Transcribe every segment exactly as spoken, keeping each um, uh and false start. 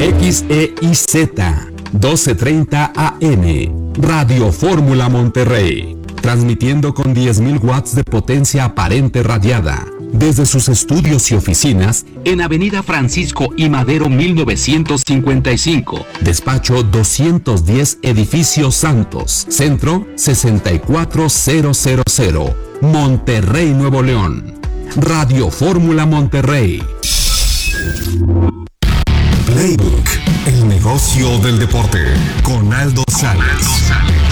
X E I Z doce treinta A M, Radio Fórmula Monterrey, transmitiendo con diez mil watts de potencia aparente radiada, desde sus estudios y oficinas en Avenida Francisco I. Madero mil novecientos cincuenta y cinco, despacho doscientos diez, Edificio Santos, Centro sesenta y cuatro mil, Monterrey, Nuevo León. Radio Fórmula Monterrey. Playbook, el negocio del deporte, con Aldo Sales.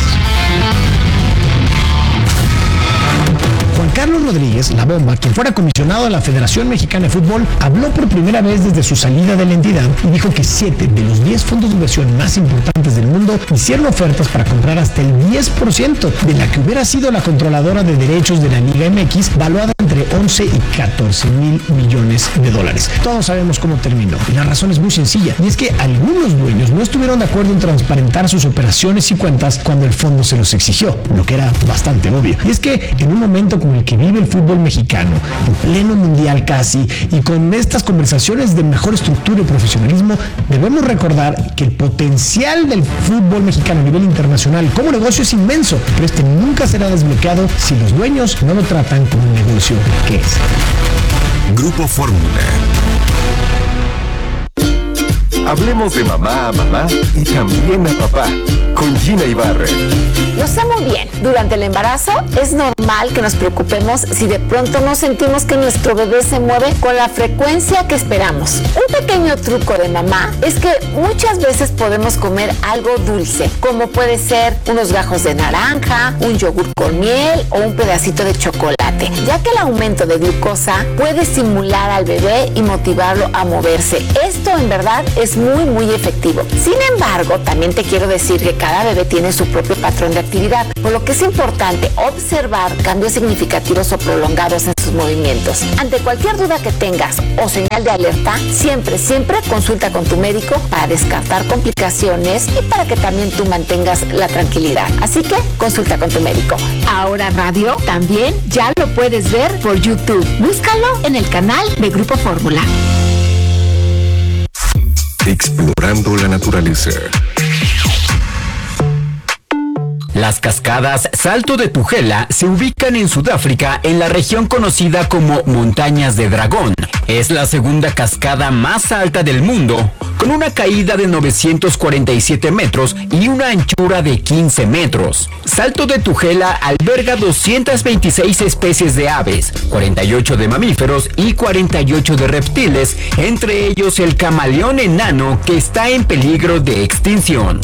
Juan Carlos Rodríguez, La Bomba, quien fuera comisionado de la Federación Mexicana de Fútbol, habló por primera vez desde su salida de la entidad y dijo que siete de los diez fondos de inversión más importantes del mundo hicieron ofertas para comprar hasta el diez por ciento de la que hubiera sido la controladora de derechos de la Liga M X, valuada entre once y catorce mil millones de dólares. Todos sabemos cómo terminó. Y la razón es muy sencilla, y es que algunos dueños no estuvieron de acuerdo en transparentar sus operaciones y cuentas cuando el fondo se los exigió, lo que era bastante obvio. Y es que en un momento como el que vive el fútbol mexicano, en pleno mundial casi, y con estas conversaciones de mejor estructura y profesionalismo, debemos recordar que el potencial del fútbol mexicano a nivel internacional como negocio es inmenso, pero este nunca será desbloqueado si los dueños no lo tratan como el negocio que es. Grupo Fórmula. Hablemos de mamá a mamá y también a papá, con Gina Ibarra. Lo sé muy bien. Durante el embarazo es normal que nos preocupemos si de pronto no sentimos que nuestro bebé se mueve con la frecuencia que esperamos. Un pequeño truco de mamá es que muchas veces podemos comer algo dulce, como puede ser unos gajos de naranja, un yogur con miel o un pedacito de chocolate, ya que el aumento de glucosa puede estimular al bebé y motivarlo a moverse. Esto en verdad es muy muy efectivo. Sin embargo, también te quiero decir que cada bebé tiene su propio patrón de actividad, por lo que es importante observar cambios significativos o prolongados en sus movimientos. Ante cualquier duda que tengas o señal de alerta, siempre, siempre consulta con tu médico para descartar complicaciones y para que también tú mantengas la tranquilidad. Así que consulta con tu médico. Ahora Radio también ya lo puedes ver por YouTube. Búscalo en el canal de Grupo Fórmula. Explorando la naturaleza. Las cascadas Salto de Tugela se ubican en Sudáfrica en la región conocida como Montañas de Dragón. Es la segunda cascada más alta del mundo, con una caída de novecientos cuarenta y siete metros y una anchura de quince metros. Salto de Tugela alberga doscientas veintiséis especies de aves, cuarenta y ocho de mamíferos y cuarenta y ocho de reptiles, entre ellos el camaleón enano que está en peligro de extinción.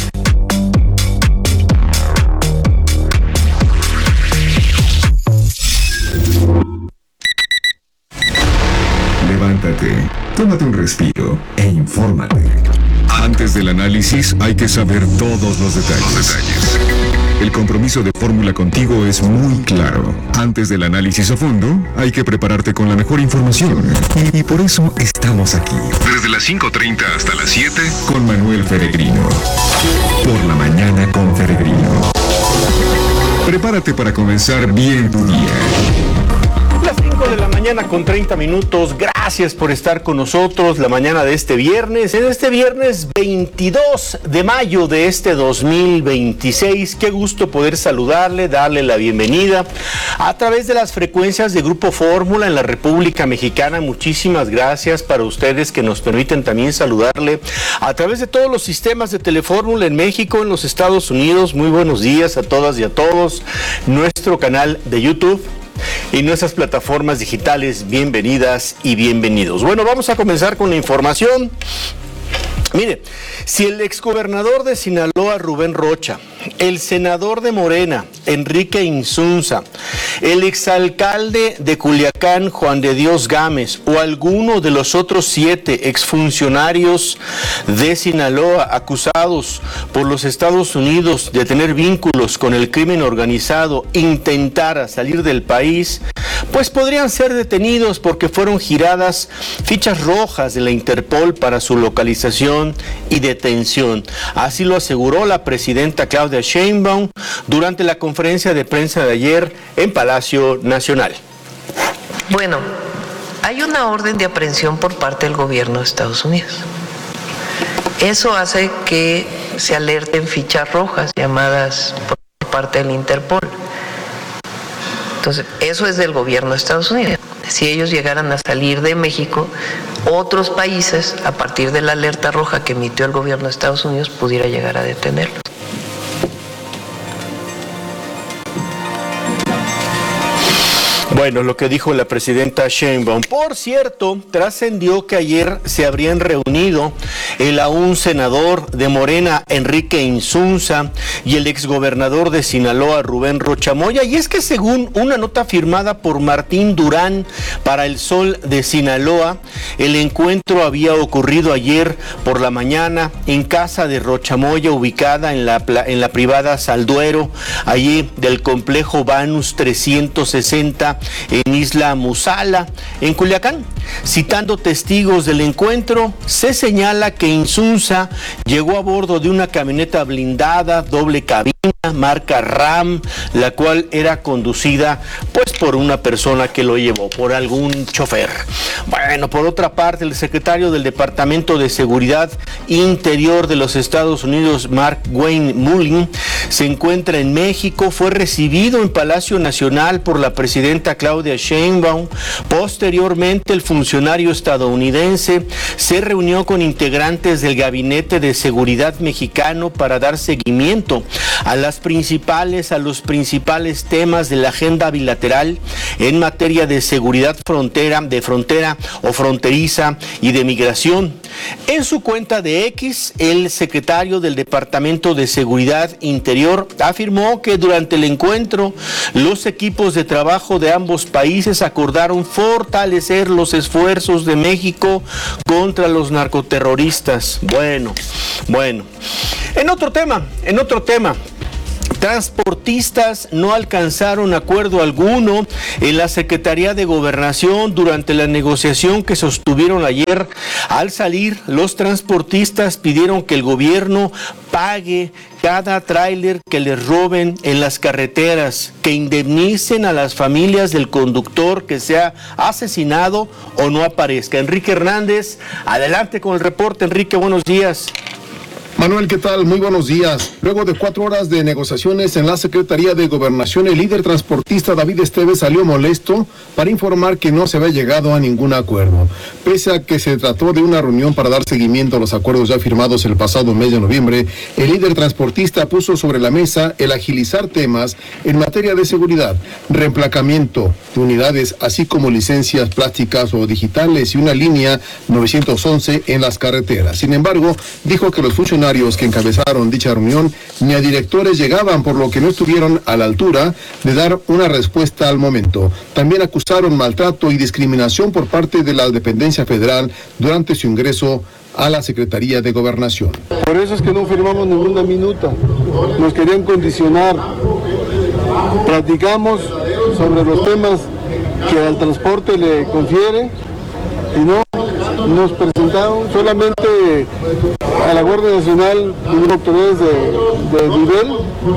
Levántate, tómate un respiro e infórmate. Antes del análisis hay que saber todos los detalles. Los detalles. El compromiso de Fórmula contigo es muy claro. Antes del análisis a fondo, hay que prepararte con la mejor información. Y, y por eso estamos aquí. Desde las cinco treinta hasta las siete, con Manuel Peregrino. Por la mañana con Peregrino. Prepárate para comenzar bien tu día. Las cinco de la mañana con treinta minutos, gracias por estar con nosotros la mañana de este viernes, en este viernes veintidós de mayo de este dos mil veintiséis. Qué gusto poder saludarle, darle la bienvenida a través de las frecuencias de Grupo Fórmula en la República Mexicana. Muchísimas gracias para ustedes que nos permiten también saludarle a través de todos los sistemas de Telefórmula en México, en los Estados Unidos. Muy buenos días a todas y a todos. Nuestro canal de YouTube y nuestras plataformas digitales, bienvenidas y bienvenidos. Bueno, vamos a comenzar con la información. Mire, si el exgobernador de Sinaloa, Rubén Rocha, el senador de Morena, Enrique Insunza, el exalcalde de Culiacán, Juan de Dios Gámez, o alguno de los otros siete exfuncionarios de Sinaloa acusados por los Estados Unidos de tener vínculos con el crimen organizado intentara salir del país, pues podrían ser detenidos porque fueron giradas fichas rojas de la Interpol para su localización y detención. Así lo aseguró la presidenta Claudia Sheinbaum durante la conferencia de prensa de ayer en Palacio Nacional. Bueno, hay una orden de aprehensión por parte del gobierno de Estados Unidos. Eso hace que se alerten fichas rojas llamadas por parte del Interpol. Entonces, eso es del gobierno de Estados Unidos. Si ellos llegaran a salir de México, otros países, a partir de la alerta roja que emitió el gobierno de Estados Unidos, pudiera llegar a detenerlos. Bueno, lo que dijo la presidenta Sheinbaum. Por cierto, trascendió que ayer se habrían reunido el aún senador de Morena, Enrique Insunza, y el exgobernador de Sinaloa, Rubén Rocha Moya. Y es que según una nota firmada por Martín Durán para El Sol de Sinaloa, el encuentro había ocurrido ayer por la mañana en casa de Rocha Moya, ubicada en la, en la privada Salduero, allí del complejo Banus trescientos sesenta, en Isla Musala, en Culiacán. Citando testigos del encuentro, se señala que Insunza llegó a bordo de una camioneta blindada, doble cabina, marca RAM, la cual era conducida pues por una persona que lo llevó, por algún chofer. Bueno, por otra parte, el secretario del Departamento de Seguridad Interior de los Estados Unidos, Mark Wayne Mullin, se encuentra en México. Fue recibido en Palacio Nacional por la presidenta Claudia Sheinbaum. Posteriormente, el funcionario estadounidense se reunió con integrantes del Gabinete de Seguridad mexicano para dar seguimiento a las principales, a los principales temas de la agenda bilateral en materia de seguridad frontera, de frontera o fronteriza y de migración. En su cuenta de X, el secretario del Departamento de Seguridad Interior afirmó que durante el encuentro los equipos de trabajo de ambos países acordaron fortalecer los esfuerzos de México contra los narcoterroristas. Bueno, bueno. En otro tema, en otro tema. Transportistas no alcanzaron acuerdo alguno en la Secretaría de Gobernación durante la negociación que sostuvieron ayer. Al salir, los transportistas pidieron que el gobierno pague cada tráiler que les roben en las carreteras, que indemnicen a las familias del conductor que sea asesinado o no aparezca. Enrique Hernández, adelante con el reporte. Enrique, buenos días. Manuel, ¿qué tal? Muy buenos días. Luego de cuatro horas de negociaciones en la Secretaría de Gobernación, el líder transportista David Esteves salió molesto para informar que no se había llegado a ningún acuerdo. Pese a que se trató de una reunión para dar seguimiento a los acuerdos ya firmados el pasado mes de noviembre, el líder transportista puso sobre la mesa el agilizar temas en materia de seguridad, reemplacamiento de unidades, así como licencias plásticas o digitales y una línea novecientos once en las carreteras. Sin embargo, dijo que los funcionarios que encabezaron dicha reunión ni a directores llegaban, por lo que no estuvieron a la altura de dar una respuesta al momento. También acusaron maltrato y discriminación por parte de la dependencia federal durante su ingreso a la Secretaría de Gobernación. Por eso es que no firmamos ninguna minuta, nos querían condicionar. Platicamos sobre los temas que al transporte le confiere y no nos presentaron solamente a la Guardia Nacional y autoridades de, de nivel.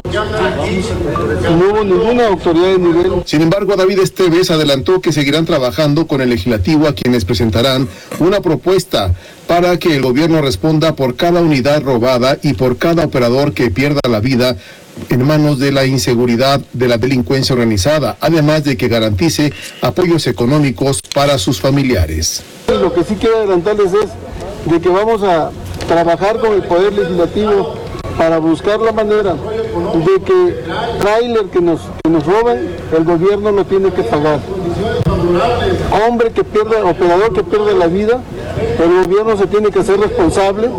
No hubo ninguna autoridad de nivel. Sin embargo, David Esteves adelantó que seguirán trabajando con el legislativo, a quienes presentarán una propuesta para que el gobierno responda por cada unidad robada y por cada operador que pierda la vida en manos de la inseguridad de la delincuencia organizada, además de que garantice apoyos económicos para sus familiares. Lo que sí quiero adelantarles es de que vamos a trabajar con el Poder Legislativo para buscar la manera de que tráiler que nos, que nos roben, el gobierno lo tiene que pagar. Hombre que pierda, operador que pierde la vida, el gobierno se tiene que hacer responsable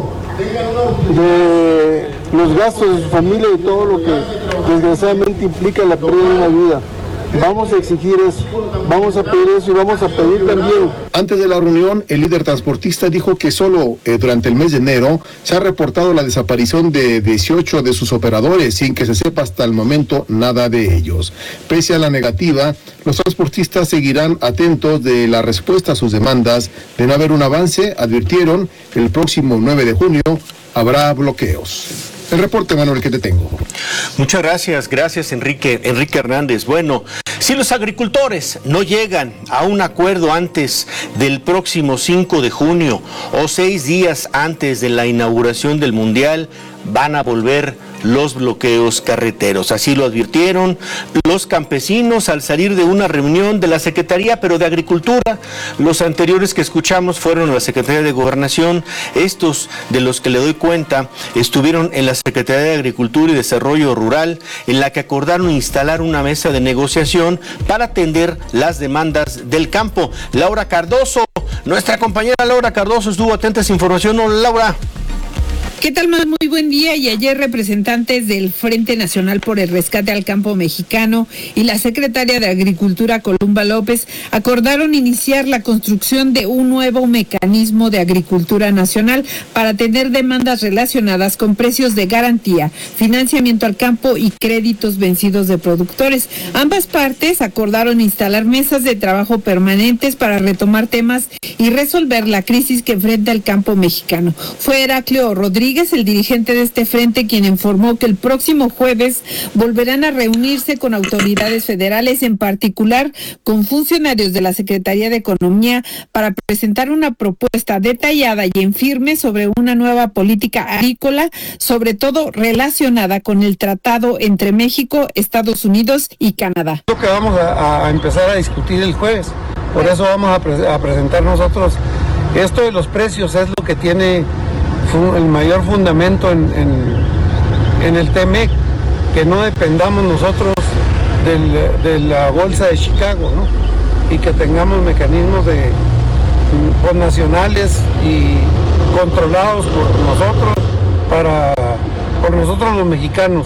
de los gastos de su familia y todo lo que desgraciadamente implica la pérdida de una vida. Vamos a exigir eso, vamos a pedir eso y vamos a pedir también. Antes de la reunión, el líder transportista dijo que solo eh, durante el mes de enero se ha reportado la desaparición de dieciocho de sus operadores, sin que se sepa hasta el momento nada de ellos. Pese a la negativa, los transportistas seguirán atentos de la respuesta a sus demandas. De no haber un avance, advirtieron, el próximo nueve de junio habrá bloqueos. El reporte, Manuel, que te tengo. Muchas gracias, gracias Enrique, Enrique Hernández. Bueno, Si los agricultores no llegan a un acuerdo antes del próximo cinco de junio o seis días antes de la inauguración del Mundial, van a volver los bloqueos carreteros. Así lo advirtieron los campesinos al salir de una reunión de la Secretaría, pero de Agricultura. Los anteriores que escuchamos fueron la Secretaría de Gobernación. Estos, de los que le doy cuenta, estuvieron en la Secretaría de Agricultura y Desarrollo Rural, en la que acordaron instalar una mesa de negociación para atender las demandas del campo. Laura Cardoso, nuestra compañera Laura Cardoso, estuvo atenta a esa información. Hola, Laura. ¿Qué tal, más? Muy buen día. Y ayer representantes del Frente Nacional por el Rescate al Campo Mexicano y la secretaria de Agricultura, Columba López, acordaron iniciar la construcción de un nuevo mecanismo de agricultura nacional para atender demandas relacionadas con precios de garantía, financiamiento al campo y créditos vencidos de productores. Ambas partes acordaron instalar mesas de trabajo permanentes para retomar temas y resolver la crisis que enfrenta el campo mexicano. Fue Heraclio Rodríguez, el dirigente de este frente, quien informó que el próximo jueves volverán a reunirse con autoridades federales, en particular con funcionarios de la Secretaría de Economía, para presentar una propuesta detallada y en firme sobre una nueva política agrícola, sobre todo relacionada con el tratado entre México, Estados Unidos y Canadá. Lo que vamos a, a empezar a discutir el jueves, por eso vamos a, pre- a presentar nosotros esto de los precios, es lo que tiene el mayor fundamento en, en, en el T M E C, que no dependamos nosotros del, de la bolsa de Chicago, ¿no? Y que tengamos mecanismos de, pues, nacionales y controlados por nosotros, para, por nosotros los mexicanos,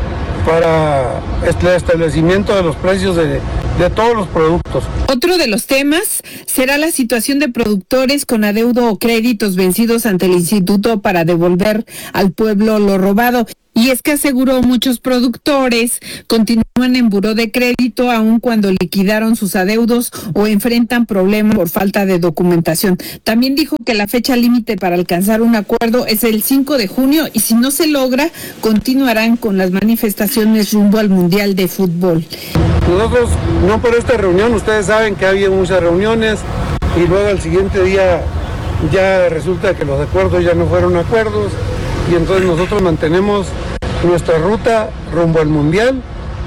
para el establecimiento de los precios de, de todos los productos. Otro de los temas será la situación de productores con adeudo o créditos vencidos ante el Instituto para devolver al pueblo lo robado. Y es que aseguró, muchos productores continúan en buró de crédito aun cuando liquidaron sus adeudos o enfrentan problemas por falta de documentación. También dijo que la fecha límite para alcanzar un acuerdo es el cinco de junio y si no se logra, continuarán con las manifestaciones rumbo al Mundial de Fútbol. Nosotros, no por esta reunión, ustedes saben que ha habido muchas reuniones y luego al siguiente día ya resulta que los acuerdos ya no fueron acuerdos. Y entonces nosotros mantenemos nuestra ruta rumbo al Mundial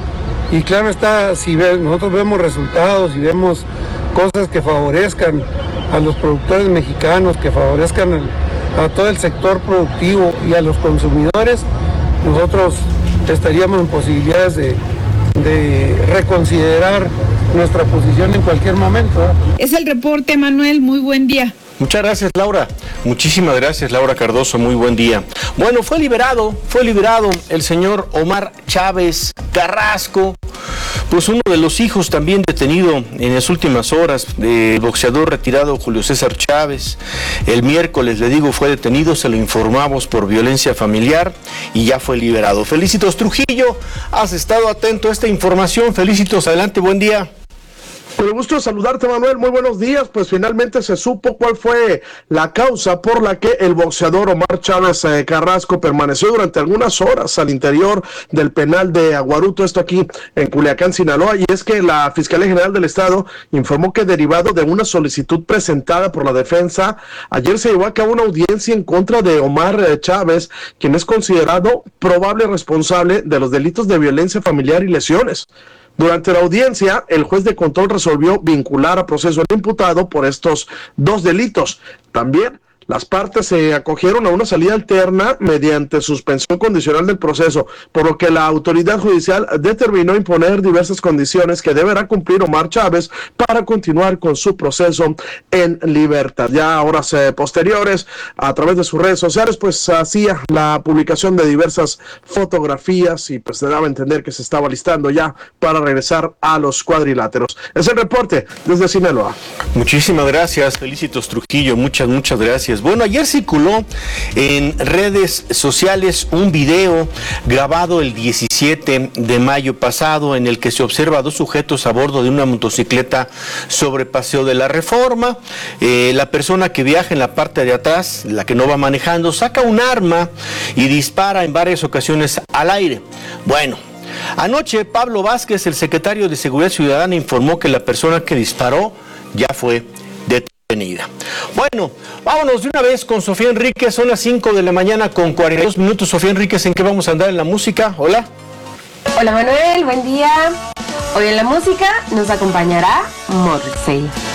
y claro está, si ve, nosotros vemos resultados y vemos cosas que favorezcan a los productores mexicanos, que favorezcan a, a todo el sector productivo y a los consumidores, nosotros estaríamos en posibilidades de, de reconsiderar nuestra posición en cualquier momento, ¿eh? Es el reporte, Manuel, muy buen día. Muchas gracias, Laura. Muchísimas gracias, Laura Cardoso. Muy buen día. Bueno, fue liberado, fue liberado el señor Omar Chávez Carrasco, pues uno de los hijos también detenido en las últimas horas del boxeador retirado Julio César Chávez. El miércoles, le digo, fue detenido, se lo informamos por violencia familiar y ya fue liberado. Felicitos Trujillo, has estado atento a esta información. Felicitos, adelante, buen día. Con el gusto de saludarte, Manuel, muy buenos días. Pues finalmente se supo cuál fue la causa por la que el boxeador Omar Chávez eh, Carrasco permaneció durante algunas horas al interior del penal de Aguaruto, esto aquí en Culiacán, Sinaloa, y es que la Fiscalía General del Estado informó que, derivado de una solicitud presentada por la defensa, ayer se llevó a cabo una audiencia en contra de Omar eh, Chávez, quien es considerado probable responsable de los delitos de violencia familiar y lesiones. Durante la audiencia, el juez de control resolvió vincular a proceso al imputado por estos dos delitos. También las partes se acogieron a una salida alterna mediante suspensión condicional del proceso, por lo que la autoridad judicial determinó imponer diversas condiciones que deberá cumplir Omar Chávez para continuar con su proceso en libertad. Ya a horas eh, posteriores, a través de sus redes sociales, pues hacía la publicación de diversas fotografías y pues se daba a entender que se estaba listando ya para regresar a los cuadriláteros. Es el reporte desde Sinaloa. Muchísimas gracias, Felicitos Trujillo, muchas, muchas gracias. Bueno, ayer circuló en redes sociales un video grabado el diecisiete de mayo pasado en el que se observa a dos sujetos a bordo de una motocicleta sobre Paseo de la Reforma. Eh, la persona que viaja en la parte de atrás, la que no va manejando, saca un arma y dispara en varias ocasiones al aire. Bueno, Anoche, Pablo Vázquez, el secretario de Seguridad Ciudadana, informó que la persona que disparó ya fue detenida. Bueno, vámonos de una vez con Sofía Enríquez. Son las cinco de la mañana con cuarenta y dos minutos. Sofía Enríquez, ¿en qué vamos a andar en la música? Hola. Hola Manuel, buen día. Hoy en la música nos acompañará Morrissey.